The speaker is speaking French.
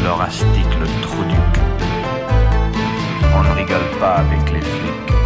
alors astique le trou du cul. On ne rigole pas avec les flics.